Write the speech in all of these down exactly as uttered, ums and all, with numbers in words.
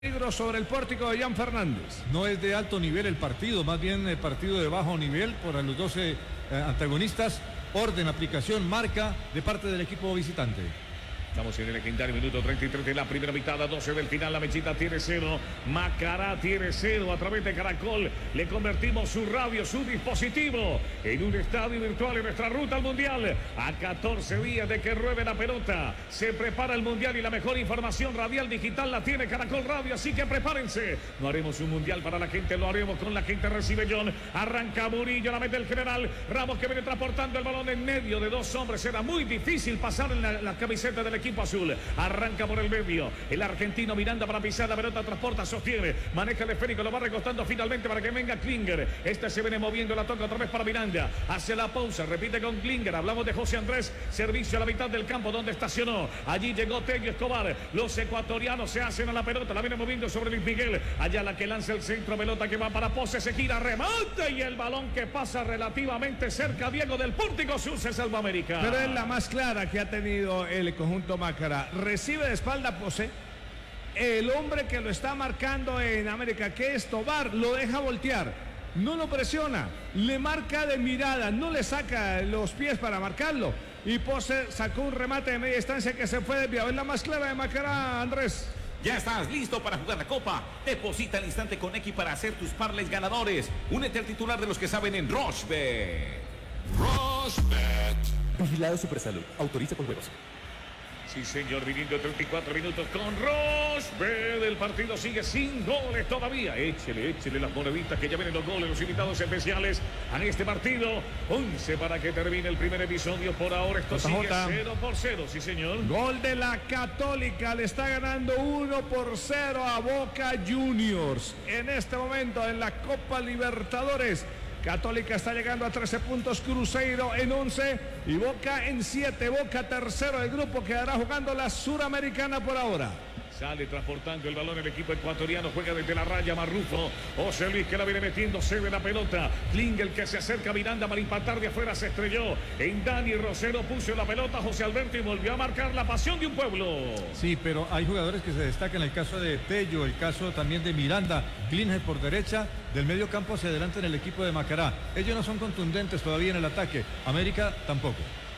Peligro sobre el pórtico de Jan Fernández. No es de alto nivel el partido, más bien el partido de bajo nivel por los doce eh, antagonistas. Orden, aplicación, marca de parte del equipo visitante. Estamos en el legendario minuto treinta y tres de la primera mitad, a doce del final. La Mechita tiene cero, Macará tiene cero. A través de Caracol le convertimos su radio, su dispositivo en un estadio virtual en nuestra ruta al Mundial. A catorce días de que ruede la pelota, se prepara el Mundial y la mejor información radial digital la tiene Caracol Radio, así que prepárense. No haremos un Mundial para la gente, lo haremos con la gente. Recibe John, arranca Murillo, la mete el general Ramos, que viene transportando el balón en medio de dos hombres. Era muy difícil pasar en la, la camiseta del equipo azul. Arranca por el medio el argentino Miranda para pisar la pelota, transporta, sostiene, maneja el esférico, lo va recostando finalmente para que venga Klinger. Este se viene moviendo, la toca otra vez para Miranda, hace la pausa, repite con Klinger. Hablamos de José Andrés, servicio a la mitad del campo donde estacionó. Allí llegó Tello Escobar, los ecuatorianos se hacen a la pelota, la viene moviendo sobre Luis Miguel. Allá la que lanza el centro, pelota que va para Pose, se gira, remate y el balón que pasa relativamente cerca. Diego del Pórtico Sur, se salva América. Pero es la más clara que ha tenido el conjunto Macará. Recibe de espalda Pose. El hombre que lo está marcando en América, que es Tobar, lo deja voltear. No lo presiona, le marca de mirada, no le saca los pies para marcarlo. Y Pose sacó un remate de media distancia que se fue desviado. Es la más clara de Macará, Andrés. Ya estás listo para jugar la Copa. Deposita al instante con X para hacer tus parlays ganadores. Únete al titular de los que saben en Rochebet. Rochebet. Vigilado Supersalud. Autoriza con juegos. Sí, señor, viniendo treinta y cuatro minutos con Rochebet. El partido sigue sin goles todavía. Échele, échele las moneditas que ya vienen los goles, los invitados especiales a este partido. once para que termine el primer episodio. Por ahora esto sigue cero por cero, sí, señor. Gol de la Católica, le está ganando uno por cero a Boca Juniors. En este momento en la Copa Libertadores, Católica está llegando a trece puntos, Cruzeiro en once y Boca en siete. Boca tercero del grupo, quedará jugando la Suramericana por ahora. Sale transportando el balón el equipo ecuatoriano, juega desde la raya Marrufo. José Luis que la viene metiendo, se ve la pelota. Klingel que se acerca a Miranda para impactar de afuera, se estrelló en Dani Rosero, puso la pelota José Alberto y volvió a marcar la pasión de un pueblo. Sí, pero hay jugadores que se destacan, el caso de Tello, el caso también de Miranda. Klingel por derecha, del medio campo hacia adelante en el equipo de Macará. Ellos no son contundentes todavía en el ataque, América tampoco.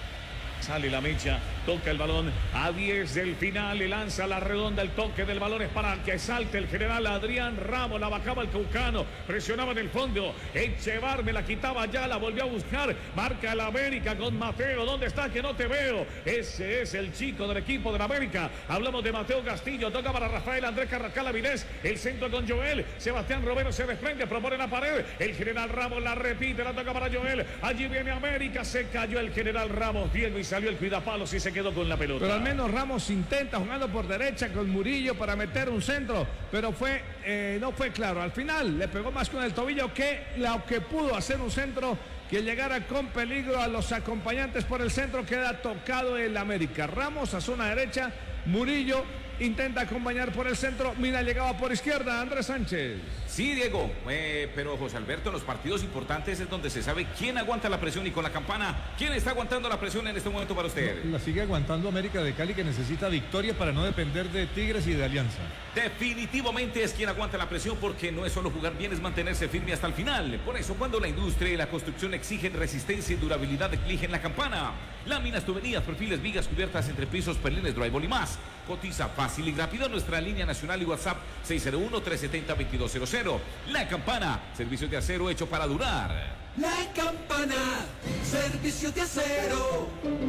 Sale la mecha, toca el balón a diez del final, le lanza la redonda, el toque del balón es para que salte el general Adrián Ramos, la bajaba el Caucano, presionaba en el fondo, Echevar me la quitaba ya, la volvió a buscar, marca el América con Mateo, ¿dónde está que no te veo? Ese es el chico del equipo de la América, hablamos de Mateo Castillo, toca para Rafael Andrés Carrascal Avilés, el centro con Joel, Sebastián Romero se desprende, propone la pared, el general Ramos la repite, la toca para Joel, allí viene América, se cayó el general Ramos, Diego y salió el cuidapalos y se quedó con la pelota. Pero al menos Ramos intenta jugando por derecha con Murillo para meter un centro, pero fue eh, no fue claro. Al final le pegó más con el tobillo que lo que pudo hacer un centro que llegara con peligro a los acompañantes por el centro. Queda tocado el América. Ramos a zona derecha, Murillo intenta acompañar por el centro, Mina llegaba por izquierda, Andrés Sánchez. Sí, Diego, eh, pero José Alberto, en los partidos importantes es donde se sabe quién aguanta la presión y con la campana, ¿quién está aguantando la presión en este momento para usted? La sigue aguantando América de Cali, que necesita victoria para no depender de Tigres y de Alianza. Definitivamente es quien aguanta la presión, porque no es solo jugar bien, es mantenerse firme hasta el final. Por eso, cuando la industria y la construcción exigen resistencia y durabilidad, exigen la campana. Láminas, tuberías, perfiles, vigas, cubiertas, entrepisos, perlines, drywall y más. Cotiza fácil y rápido nuestra línea nacional y WhatsApp seis cero uno, tres siete cero, dos dos cero cero. La Campana, servicio de acero hecho para durar. La Campana, servicio de acero.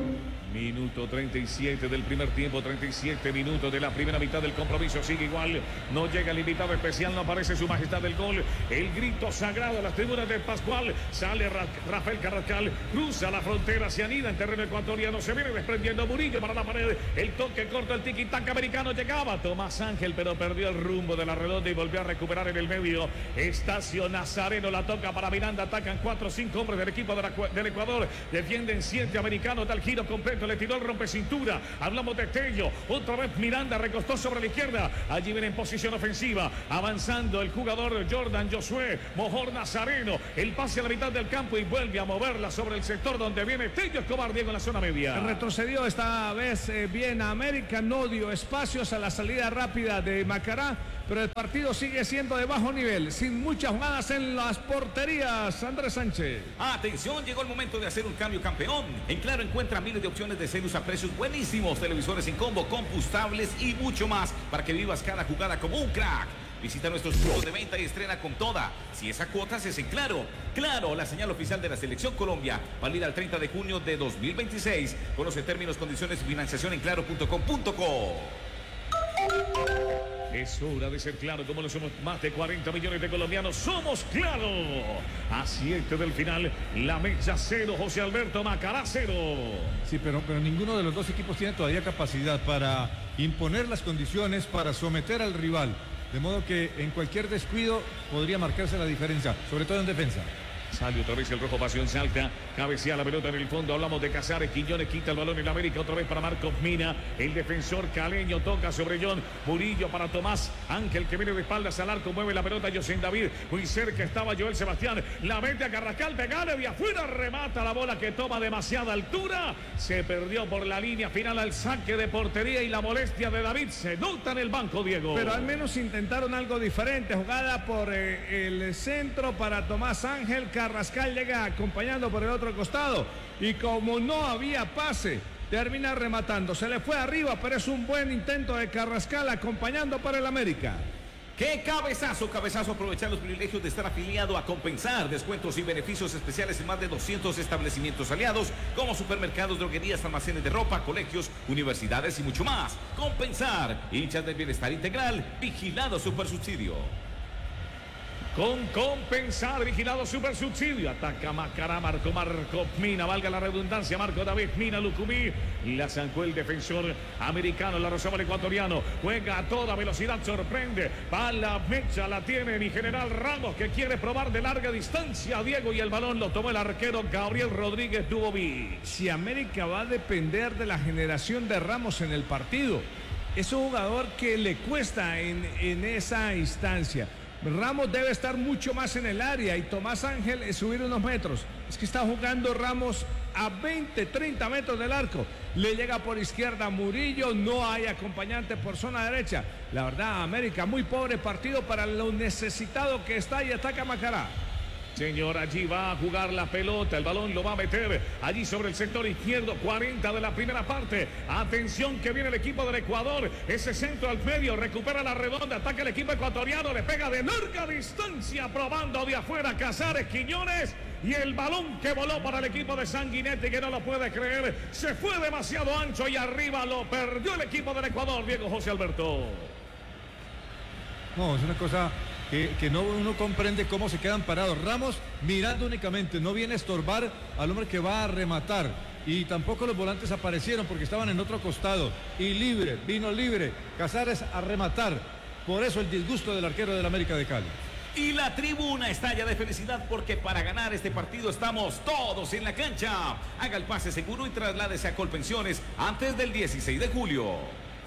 Minuto treinta y siete del primer tiempo, treinta y siete minutos de la primera mitad del compromiso. Sigue igual, no llega el invitado especial, no aparece su majestad del gol. El grito sagrado a las tribunas de Pascual. Sale Ra Rafael Carrascal, cruza la frontera, se anida en terreno ecuatoriano, se viene desprendiendo Murillo para la pared. El toque corto, el tiki-tac americano llegaba. Tomás Ángel, pero perdió el rumbo de la redonda y volvió a recuperar en el medio. Estacio Nazareno la toca para Miranda, atacan cuatro o cinco hombres del equipo de la, del Ecuador. Defienden siete americanos, da el giro completo. Le tiró el rompecintura. Hablamos de Tello. Otra vez Miranda recostó sobre la izquierda. Allí viene en posición ofensiva. Avanzando el jugador Jordan Josué. Mojor Nazareno. El pase a la mitad del campo y vuelve a moverla sobre el sector donde viene Tello Escobar, Diego, en la zona media. Retrocedió esta vez eh, bien América. No dio espacios a la salida rápida de Macará. pero el partido sigue siendo de bajo nivel, sin muchas jugadas en las porterías. Andrés Sánchez. Atención, llegó el momento de hacer un cambio, campeón. En Claro encuentra miles de opciones de celos a precios buenísimos, televisores en combo, compostables y mucho más para que vivas cada jugada como un crack. Visita nuestros puntos de venta y estrena con toda. Si esa cuota es en Claro. Claro, la señal oficial de la Selección Colombia. Válida el treinta de junio de dos mil veintiséis. Conoce términos, condiciones y financiación en claro punto com punto co. Es hora de ser Claro, como lo somos más de cuarenta millones de colombianos. ¡Somos Claro! A siete del final, la mecha cero, José Alberto Macará cero. Sí, pero, pero ninguno de los dos equipos tiene todavía capacidad para imponer las condiciones, para someter al rival. De modo que en cualquier descuido podría marcarse la diferencia, sobre todo en defensa. Sale otra vez el rojo, pasión salta, cabecea la pelota en el fondo, hablamos de Casares, Quiñones quita el balón en América, otra vez para Marcos Mina, el defensor caleño toca sobre John, Murillo para Tomás Ángel que viene de espaldas al arco, mueve la pelota José David, muy cerca estaba Joel Sebastián, la mete a Carrascal, pegale de afuera, remata la bola que toma demasiada altura, se perdió por la línea final al saque de portería y la molestia de David se nota en el banco, Diego. Pero al menos intentaron algo diferente, jugada por eh, el centro para Tomás Ángel, Carrascal llega acompañando por el otro costado y como no había pase, termina rematando. Se le fue arriba, pero es un buen intento de Carrascal acompañando para el América. ¡Qué cabezazo! Cabezazo, aprovechar los privilegios de estar afiliado a Compensar. Descuentos y beneficios especiales en más de doscientos establecimientos aliados, como supermercados, droguerías, almacenes de ropa, colegios, universidades y mucho más. Compensar, hinchas del bienestar integral, vigilado Supersubsidio. Con Compensar, vigilado super subsidio. Ataca Macará, Marco, Marco Mina, valga la redundancia, Marco David Mina, Lucumí. La zancó el defensor americano, la rozaba el ecuatoriano. Juega a toda velocidad, sorprende. Va la mecha, la tiene mi general Ramos, que quiere probar de larga distancia a Diego y el balón lo tomó el arquero Gabriel Rodríguez Dubovic. Si América va a depender de la generación de Ramos en el partido, es un jugador que le cuesta en, en esa instancia. Ramos debe estar mucho más en el área y Tomás Ángel es subir unos metros. Es que está jugando Ramos a veinte, treinta metros del arco. Le llega por izquierda Murillo, no hay acompañante por zona derecha. La verdad, América, muy pobre partido para lo necesitado que está y ataca Macará. Señor, allí va a jugar la pelota, el balón lo va a meter allí sobre el sector izquierdo, cuarenta de la primera parte. Atención que viene el equipo del Ecuador, ese centro al medio, recupera la redonda, ataca el equipo ecuatoriano, le pega de larga distancia, probando de afuera Casares, Quiñones. Y el balón que voló para el equipo de Sanguinetti, que no lo puede creer, se fue demasiado ancho y arriba lo perdió el equipo del Ecuador, Diego José Alberto. No, es una cosa que, que no uno comprende cómo se quedan parados. Ramos mirando únicamente, no viene a estorbar al hombre que va a rematar. Y tampoco los volantes aparecieron porque estaban en otro costado. Y libre, vino libre, Casares a rematar. Por eso el disgusto del arquero del América de Cali. Y la tribuna estalla de felicidad porque para ganar este partido estamos todos en la cancha. Haga el pase seguro y trasládese a Colpensiones antes del dieciséis de julio.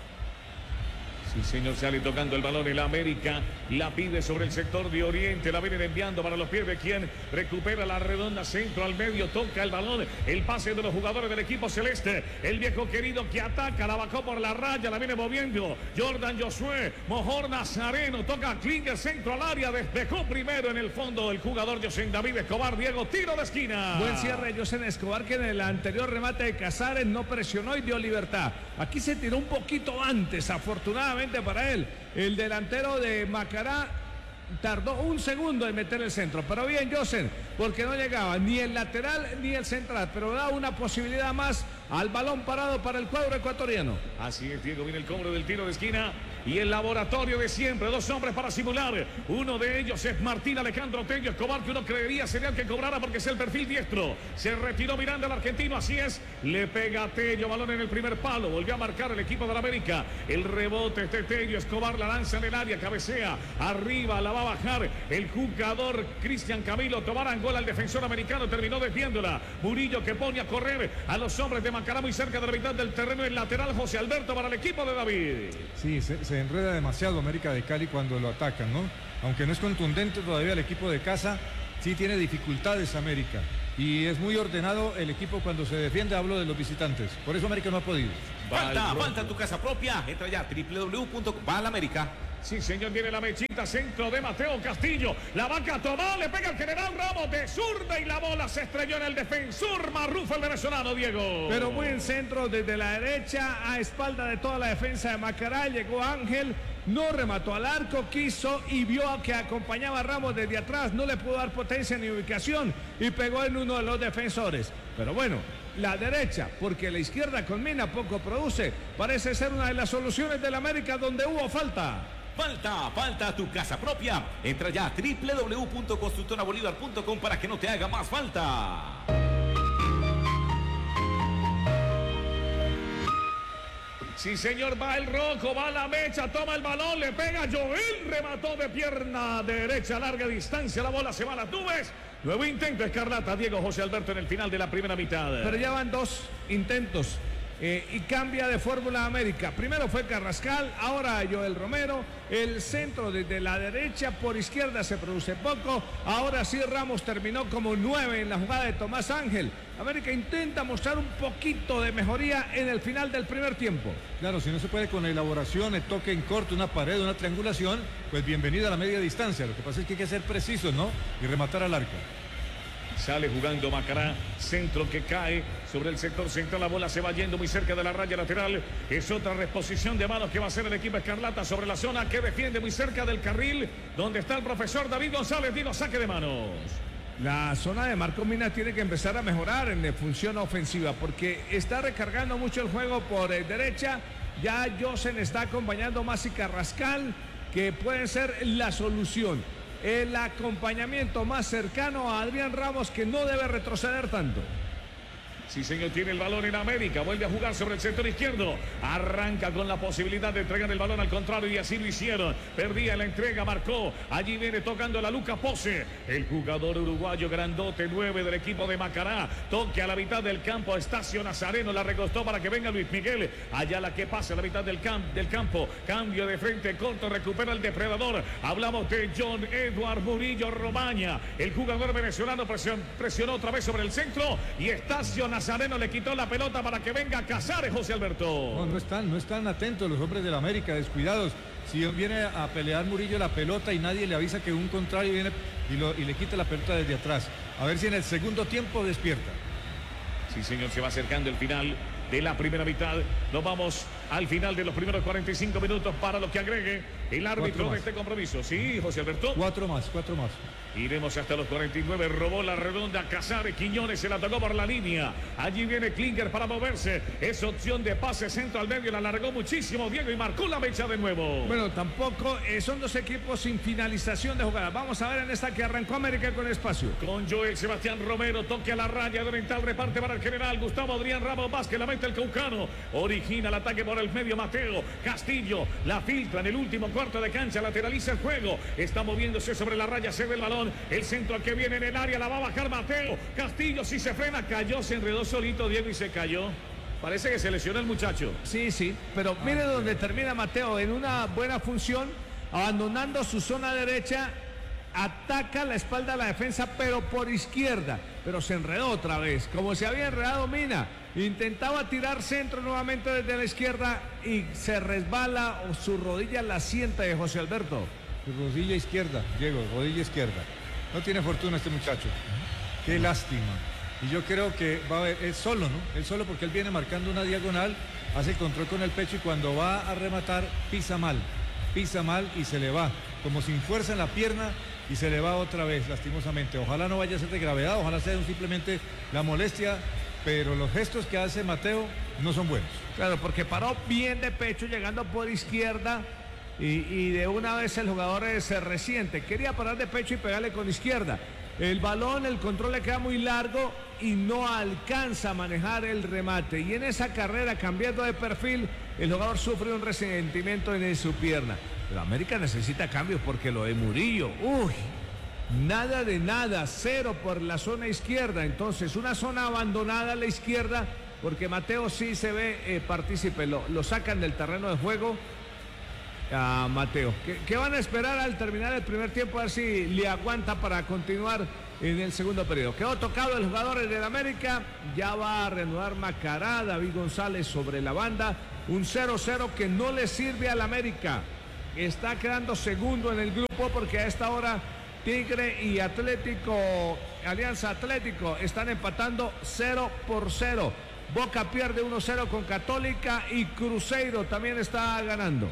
Sí, señor, sale tocando el balón el América, la pide sobre el sector de Oriente, la vienen enviando para los pies de quien recupera la redonda, centro al medio, toca el balón, el pase de los jugadores del equipo celeste, el viejo querido que ataca, la bajó por la raya, la viene moviendo, Jordan Josué, Mojor Nazareno, toca a Klinger, centro al área, despejó primero en el fondo el jugador José David Escobar, Diego, tiro de esquina. Buen cierre José Escobar, que en el anterior remate de Casares no presionó y dio libertad. Aquí se tiró un poquito antes, afortunadamente para él. El delantero de Macará tardó un segundo en meter el centro, pero bien José, porque no llegaba ni el lateral ni el central, pero da una posibilidad más al balón parado para el cuadro ecuatoriano. Así es, Diego, viene el cobro del tiro de esquina y el laboratorio de siempre, dos hombres para simular. Uno de ellos es Martín Alejandro Tello Escobar, que uno creería sería el que cobrara porque es el perfil diestro. Se retiró mirando al argentino, así es, le pega a Tello, balón en el primer palo, volvió a marcar el equipo de la América. El rebote es de Tello Escobar, la lanza en el área, cabecea, arriba la va a bajar el jugador Cristian Camilo Tobar, Angola, el defensor americano, terminó desviándola. Murillo que pone a correr a los hombres de Macará muy cerca de la mitad del terreno, el lateral José Alberto para el equipo de David. Sí, se, se enreda demasiado América de Cali cuando lo atacan, ¿no? Aunque no es contundente todavía el equipo de casa, sí tiene dificultades América. Y es muy ordenado el equipo cuando se defiende, hablo de los visitantes. Por eso América no ha podido. Falta, falta en tu casa propia. Entra ya, doble u doble u doble u punto com. Va a la América. Sí, señor, viene la mechita, centro de Mateo Castillo. La vaca tomó, le pega al general Ramos de zurda y la bola se estrelló en el defensor Marrufa, el venezolano, Diego. Pero buen centro desde la derecha a espalda de toda la defensa de Macará. Llegó Ángel, no remató al arco, quiso y vio que acompañaba a Ramos desde atrás. No le pudo dar potencia ni ubicación y pegó en uno de los defensores. Pero bueno, la derecha, porque la izquierda con Mina poco produce. Parece ser una de las soluciones del América donde hubo falta. Falta, falta tu casa propia. Entra ya a doble u doble u doble u punto constructora bolívar punto com para que no te haga más falta. Sí, señor, va el rojo, va la mecha, toma el balón, le pega Joel, remató de pierna derecha a larga distancia, la bola se va a las nubes. Nuevo intento, Escarlata, Diego José Alberto en el final de la primera mitad. Pero ya van dos intentos. Eh, y cambia de fórmula América. Primero fue Carrascal, ahora Joel Romero. El centro desde la derecha, por izquierda se produce poco. Ahora sí Ramos terminó como nueve en la jugada de Tomás Ángel. América intenta mostrar un poquito de mejoría en el final del primer tiempo. Claro, si no se puede con elaboración, el toque en corto, una pared, una triangulación, pues bienvenida a la media distancia. Lo que pasa es que hay que ser precisos, ¿no? Y rematar al arco. Sale jugando Macará, centro que cae sobre el sector central, la bola se va yendo muy cerca de la raya lateral. Es otra reposición de manos que va a hacer el equipo Escarlata sobre la zona que defiende muy cerca del carril, donde está el profesor David González. Digo, saque de manos. La zona de Marco Mina tiene que empezar a mejorar en función ofensiva porque está recargando mucho el juego por eh, derecha. Ya Josen está acompañando más y Carrascal, que pueden ser la solución. El acompañamiento más cercano a Adrián Ramos, que no debe retroceder tanto. Sí, señor, tiene el balón en América, vuelve a jugar sobre el sector izquierdo, arranca con la posibilidad de entregar el balón al contrario y así lo hicieron. Perdía la entrega, marcó, allí viene tocando la Luca Pose, el jugador uruguayo grandote nueve del equipo de Macará, toque a la mitad del campo a Estacio Nazareno, la recostó para que venga Luis Miguel, allá la que pasa a la mitad del, camp del campo, cambio de frente corto, recupera el depredador. Hablamos de John Edward Murillo Romaña, el jugador venezolano presion presionó otra vez sobre el centro y Estacio Nazareno Nazareno le quitó la pelota para que venga Casares, José Alberto. No, no están, no están atentos los hombres del América, descuidados. Si viene a pelear Murillo la pelota y nadie le avisa que un contrario viene y, lo, y le quita la pelota desde atrás. A ver si en el segundo tiempo despierta. Sí, señor, se va acercando el final de la primera mitad. Nos vamos al final de los primeros cuarenta y cinco minutos para lo que agregue el árbitro de este compromiso. Sí, José Alberto. Cuatro más, cuatro más. Iremos hasta los cuarenta y nueve, robó la redonda Casares, Quiñones se la tocó por la línea. Allí viene Klinger para moverse. Es opción de pase centro al medio, la alargó muchísimo Diego y marcó la mecha de nuevo. Bueno, tampoco eh, son dos equipos sin finalización de jugada. Vamos a ver en esta que arrancó América con espacio. Con Joel Sebastián Romero, toque a la raya de oriental, reparte para el general Gustavo Adrián Ramos Vázquez, la mete el caucano. Origina el ataque por el medio Mateo Castillo, la filtra en el último cuarto de cancha, lateraliza el juego. Está moviéndose sobre la raya, se ve el balón. El centro que viene en el área, la va a bajar Mateo Castillo, si se frena, cayó, se enredó solito Diego y se cayó. Parece que se lesionó el muchacho. Sí, sí, pero mire ah, donde termina Mateo, en una buena función, abandonando su zona derecha, ataca la espalda a la defensa, pero por izquierda, pero se enredó otra vez, como se había enredado Mina. Intentaba tirar centro nuevamente desde la izquierda y se resbala, o su rodilla la sienta de José Alberto. Su rodilla izquierda, Diego, rodilla izquierda. No tiene fortuna este muchacho. Qué lástima. Y yo creo que va a haber, es solo, ¿no? Es solo porque él viene marcando una diagonal, hace el control con el pecho y cuando va a rematar pisa mal. Pisa mal y se le va, como sin fuerza en la pierna y se le va otra vez, lastimosamente. Ojalá no vaya a ser de gravedad, ojalá sea simplemente la molestia, pero los gestos que hace Mateo no son buenos. Claro, porque paró bien de pecho, llegando por izquierda. Y, y de una vez el jugador se resiente, quería parar de pecho y pegarle con izquierda. El balón, el control le queda muy largo y no alcanza a manejar el remate. Y en esa carrera, cambiando de perfil, el jugador sufre un resentimiento en su pierna. Pero América necesita cambios porque lo de Murillo, uy, nada de nada, cero por la zona izquierda. Entonces, una zona abandonada a la izquierda, porque Mateo sí se ve eh, partícipe, lo, lo sacan del terreno de juego. A Mateo, ¿Qué, ¿qué van a esperar al terminar el primer tiempo? A ver si le aguanta para continuar en el segundo periodo. Quedó tocado el jugador del América, ya va a reanudar Macará, David González sobre la banda, un cero cero que no le sirve al América. está quedando segundo en el grupo porque a esta hora Tigre y Atlético, Alianza Atlético están empatando cero por cero. Boca pierde uno cero con Católica y Cruzeiro también está ganando.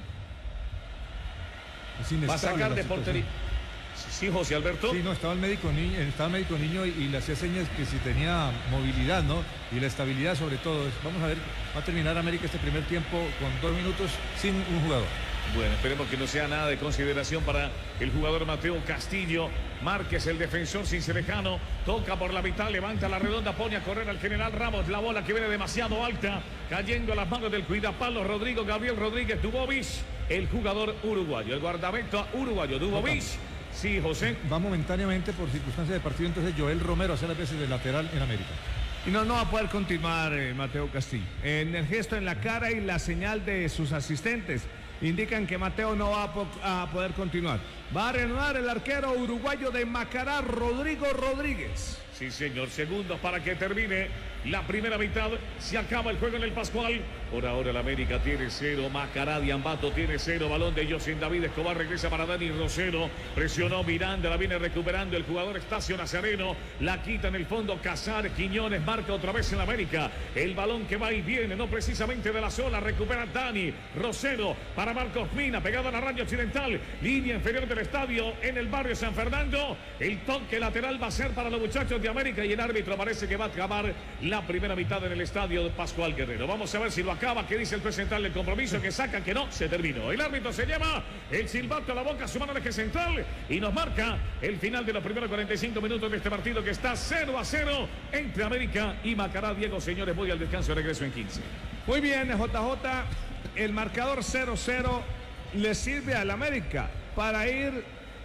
Va a sacar de portería. Sí, José Alberto. Sí, no, estaba el médico niño, estaba el médico niño y, y le hacía señas que si tenía movilidad, ¿no? Y la estabilidad sobre todo. Vamos a ver, va a terminar América este primer tiempo con dos minutos sin un jugador. Bueno, esperemos que no sea nada de consideración para el jugador Mateo Castillo. Márquez, el defensor Cincelejano, toca por la mitad, levanta la redonda, pone a correr al general Ramos. La bola que viene demasiado alta, cayendo a las manos del cuidapalo Rodrigo Gabriel Rodríguez Dubovich, el jugador uruguayo, el guardameta uruguayo Dubovich. Sí, José. Va momentáneamente por circunstancias de partido, entonces Joel Romero hace las veces de lateral en América. Y no, no va a poder continuar eh, Mateo Castillo. En el gesto en la cara y la señal de sus asistentes indican que Mateo no va a, po a poder continuar. Va a reanudar el arquero uruguayo de Macará, Rodrigo Rodríguez. Sí, señor. Segundos para que termine la primera mitad. Se acaba el juego en el Pascual. Por ahora el América tiene cero. Macará Diambato tiene cero. Balón de Yosin David Escobar. Regresa para Dani Rosero. Presionó Miranda. La viene recuperando el jugador Estacio Nazareno. La quita en el fondo Casar. Quiñones marca otra vez en América. El balón que va y viene. No precisamente de la sola. Recupera Dani Rosero para Marcos Mina. Pegado a la raya occidental. Línea inferior del estadio en el barrio San Fernando. El toque lateral va a ser para los muchachos de América. Y el árbitro parece que va a acabar la primera mitad en el estadio de Pascual Guerrero. Vamos a ver si lo acaba. ¿Qué dice el juez central del compromiso? Que sacan, que no, se terminó. El árbitro se lleva el silbato a la boca, su mano de eje central y nos marca el final de los primeros cuarenta y cinco minutos de este partido que está cero a cero entre América y Macará. Diego, señores, voy al descanso, regreso en quince. Muy bien, J J, el marcador cero cero le sirve al América para ir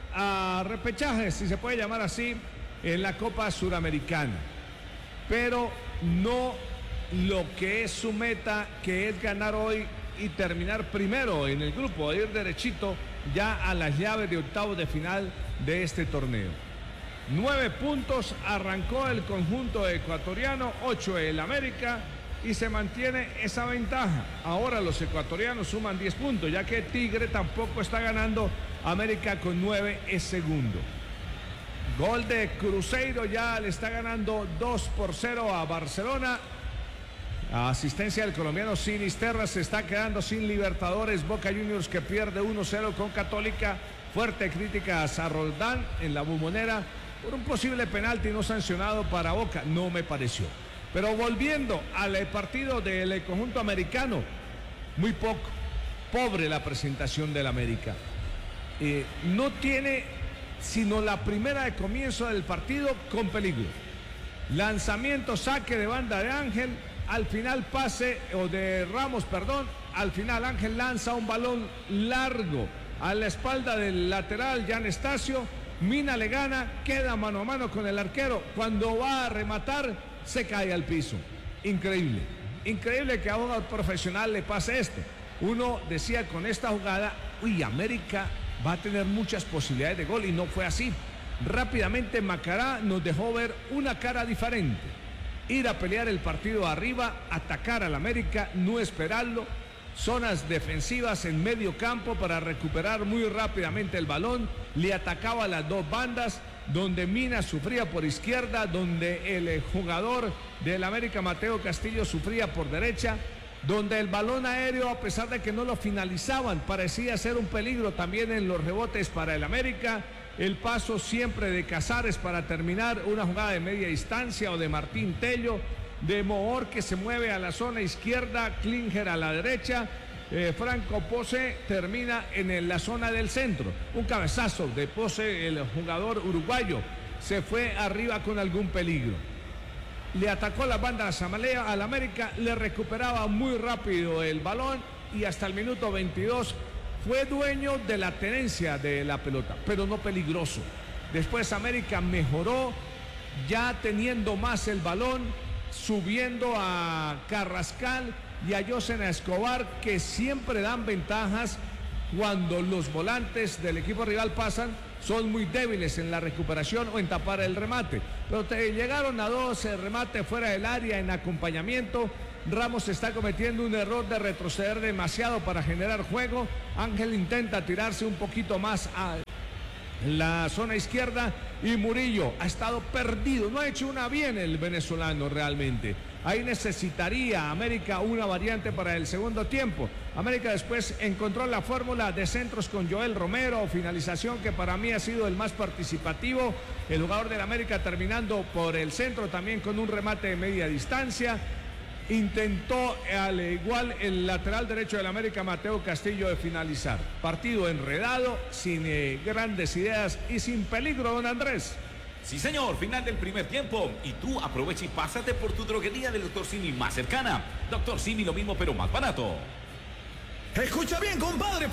a repechaje, si se puede llamar así, en la Copa Suramericana. Pero no lo que es su meta, que es ganar hoy y terminar primero en el grupo, ir derechito ya a las llaves de octavos de final de este torneo. Nueve puntos arrancó el conjunto ecuatoriano, ocho el América, y se mantiene esa ventaja. Ahora los ecuatorianos suman diez puntos, ya que Tigre tampoco está ganando. América con nueve es segundo. Gol de Cruzeiro, ya le está ganando dos por cero a Barcelona. Asistencia del colombiano Sinisterra, se está quedando sin Libertadores. Boca Juniors que pierde uno cero con Católica. Fuerte crítica a Roldán en la Bombonera por un posible penalti no sancionado para Boca. No me pareció. Pero volviendo al partido del conjunto americano, muy poco, pobre la presentación del América. Eh, no tiene sino la primera de comienzo del partido con peligro. Lanzamiento, saque de banda de Ángel, al final pase, o de Ramos, perdón, al final Ángel lanza un balón largo a la espalda del lateral Jan Estacio, Mina le gana, queda mano a mano con el arquero, cuando va a rematar se cae al piso. Increíble, increíble que a un jugador profesional le pase esto. Uno decía con esta jugada, uy, América va a tener muchas posibilidades de gol, y no fue así. Rápidamente Macará nos dejó ver una cara diferente. Ir a pelear el partido arriba, atacar al América, no esperarlo. Zonas defensivas en medio campo para recuperar muy rápidamente el balón. Le atacaba a las dos bandas, donde Mina sufría por izquierda, donde el jugador del América, Mateo Castillo, sufría por derecha, donde el balón aéreo, a pesar de que no lo finalizaban, parecía ser un peligro también en los rebotes para el América. El paso siempre de Casares para terminar una jugada de media distancia, o de Martín Tello, de Mohor que se mueve a la zona izquierda, Klinger a la derecha, eh, Franco Pose termina en la zona del centro. Un cabezazo de Pose, el jugador uruguayo, se fue arriba con algún peligro. Le atacó la banda a Zamalea al América, le recuperaba muy rápido el balón y hasta el minuto veintidós fue dueño de la tenencia de la pelota, pero no peligroso. Después América mejoró, ya teniendo más el balón, subiendo a Carrascal y a Yosen Escobar, que siempre dan ventajas cuando los volantes del equipo rival pasan. Son muy débiles en la recuperación o en tapar el remate. Pero te llegaron a dos remates fuera del área en acompañamiento Ramos está cometiendo un error de retroceder demasiado para generar juego. Ángel intenta tirarse un poquito más a la zona izquierda y Murillo ha estado perdido, no ha hecho una bien el venezolano realmente. Ahí necesitaría América una variante para el segundo tiempo. América después encontró la fórmula de centros con Joel Romero, finalización que para mí ha sido el más participativo. El jugador del América terminando por el centro también con un remate de media distancia. Intentó al igual el lateral derecho del América, Mateo Castillo, de finalizar. Partido enredado, sin eh, grandes ideas y sin peligro, don Andrés. Sí, señor, final del primer tiempo. Y tú aprovecha y pásate por tu droguería del doctor Simi más cercana. doctor Simi, lo mismo pero más barato. Escucha bien, compadre.